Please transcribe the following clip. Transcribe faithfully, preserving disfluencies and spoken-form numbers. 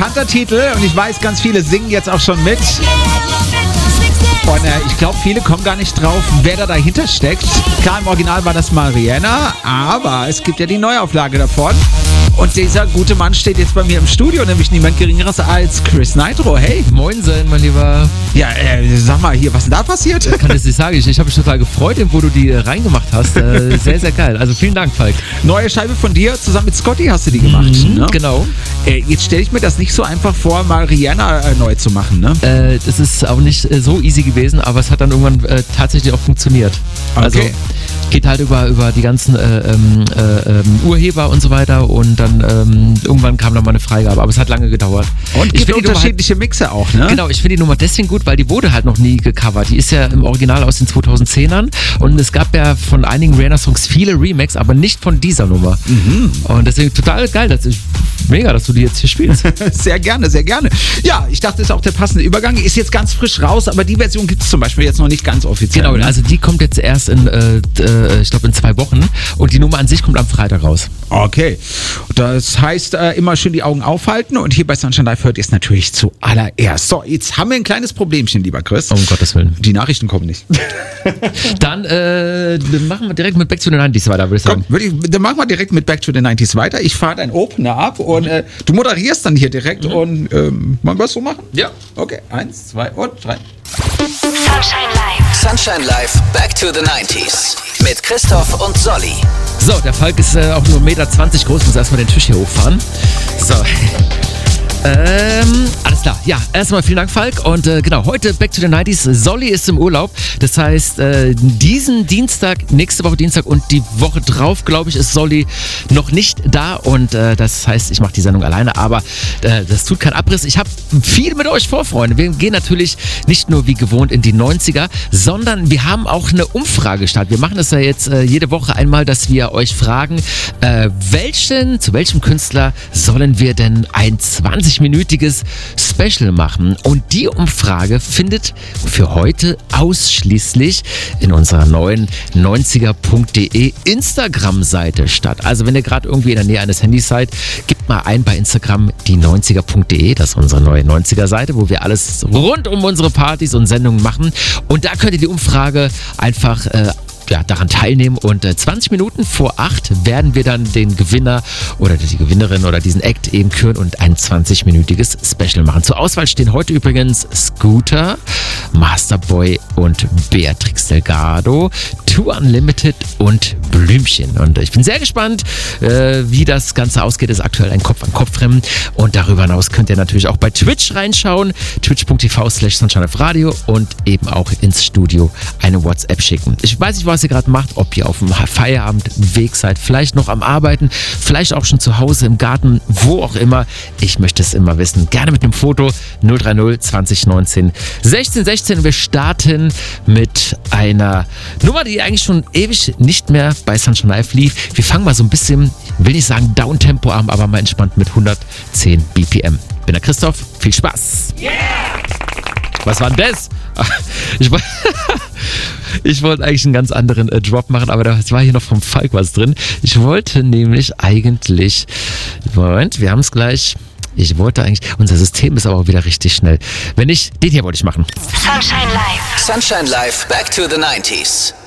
bekannter Titel und ich weiß, ganz viele singen jetzt auch schon mit. Und äh, ich glaube, viele kommen gar nicht drauf, wer da dahinter steckt. Klar, im Original war das mal Rihanna, aber es gibt ja die Neuauflage davon. Und dieser gute Mann steht jetzt bei mir im Studio, nämlich niemand Geringeres als Chris Nitro. Hey. Moinsen, mein Lieber. Ja, äh, sag mal hier, was ist denn da passiert? Ich kann das nicht sagen. Ich, ich habe mich total gefreut, wo du die reingemacht hast. Äh, sehr, sehr geil. Also vielen Dank, Falk. Neue Scheibe von dir, zusammen mit Scotty hast du die gemacht. Mhm, ne? Genau. Äh, jetzt stelle ich mir das nicht so einfach vor, mal Rihanna äh, neu zu machen, ne? Äh, das ist auch nicht äh, so easy gewesen, aber es hat dann irgendwann äh, tatsächlich auch funktioniert. Okay. Also geht halt über, über die ganzen äh, äh, äh, Urheber und so weiter und dann ähm, irgendwann kam dann mal eine Freigabe, aber es hat lange gedauert. Und ich gibt unterschiedliche halt, Mixe auch, ne? Genau, ich finde die Nummer deswegen gut, weil die wurde halt noch nie gecovert. Die ist ja im Original aus den zweitausendzehnern und es gab ja von einigen Rihanna-Songs viele Remakes, aber nicht von dieser Nummer. Mhm. Und deswegen total geil, dass ich, mega, dass du die jetzt hier spielst. Sehr gerne, sehr gerne. Ja, ich dachte, das ist auch der passende Übergang. Ist jetzt ganz frisch raus, aber die Version gibt es zum Beispiel jetzt noch nicht ganz offiziell. Genau, ne? also die kommt jetzt erst in, äh, äh, ich glaube in zwei Wochen und die Nummer an sich kommt am Freitag raus. Okay, das heißt, äh, immer schön die Augen aufhalten und hier bei Sunshine Live hört ihr es natürlich zuallererst. So, jetzt haben wir ein kleines Problemchen, lieber Chris. Um Gottes Willen. Die Nachrichten kommen nicht. Dann äh, machen wir direkt mit Back to the nineties weiter, würde ich sagen. Komm, ich, dann machen wir direkt mit Back to the nineties weiter. Ich fahre deinen Opener ab und äh, du moderierst dann hier direkt mhm. und ähm, wollen wir es so machen? Ja. Okay, eins, zwei und drei. Sunshine Live. Sunshine Live, Back to the nineties. Mit Christoph und Solly. So, der Falk ist äh, auch nur eins Komma zwanzig Meter groß, muss erstmal den Tisch hier hochfahren. So. Ähm, alles klar. Ja, erstmal vielen Dank, Falk. Und äh, genau, heute Back to the nineties. Solly ist im Urlaub. Das heißt, äh, diesen Dienstag, nächste Woche Dienstag und die Woche drauf, glaube ich, ist Solly noch nicht da. Und äh, das heißt, ich mache die Sendung alleine. Aber äh, das tut keinen Abriss. Ich habe viel mit euch vor, Freunde. Wir gehen natürlich nicht nur wie gewohnt in die neunziger, sondern wir haben auch eine Umfrage gestartet. Wir machen das ja jetzt äh, jede Woche einmal, dass wir euch fragen, äh, welchen, zu welchem Künstler sollen wir denn ein zwanzig-minütiges Special machen? Und die Umfrage findet für heute ausschließlich in unserer neuen neunziger punkt de Instagram-Seite statt. Also wenn ihr gerade irgendwie in der Nähe eines Handys seid, gebt mal ein bei Instagram die neunziger punkt de, das ist unsere neue neunziger-Seite, wo wir alles rund um unsere Partys und Sendungen machen. Und da könnt ihr die Umfrage einfach äh, ja, daran teilnehmen und äh, zwanzig Minuten vor acht werden wir dann den Gewinner oder die Gewinnerin oder diesen Act eben küren und ein zwanzig-minütiges Special machen. Zur Auswahl stehen heute übrigens Scooter, Masterboy und Beatrix Delgado, Two Unlimited und Blümchen. Und ich bin sehr gespannt, äh, wie das Ganze ausgeht. Das ist aktuell ein Kopf-an-Kopf-Rennen und darüber hinaus könnt ihr natürlich auch bei Twitch reinschauen, twitch punkt tv slash Sunshine Live Radio und eben auch ins Studio eine WhatsApp schicken. Ich weiß nicht, was ihr gerade macht, ob ihr auf dem Feierabendweg seid, vielleicht noch am Arbeiten, vielleicht auch schon zu Hause im Garten, wo auch immer. Ich möchte es immer wissen. Gerne mit einem Foto null drei null zwanzig neunzehn sechzehn sechzehn. Wir starten mit einer Nummer, die eigentlich schon ewig nicht mehr bei Sunshine Live lief. Wir fangen mal so ein bisschen, will nicht sagen Downtempo an, aber mal entspannt mit hundertzehn B P M. Ich bin der Christoph, viel Spaß. Yeah! Was war denn das? Ich wollte ich wollte eigentlich einen ganz anderen äh, Drop machen, aber da war hier noch vom Falk was drin. Ich wollte nämlich eigentlich, Moment, wir haben es gleich. Ich wollte eigentlich, unser System ist aber auch wieder richtig schnell. Wenn nicht, den hier wollte ich machen. Sunshine Live. Sunshine Live, Back to the nineties.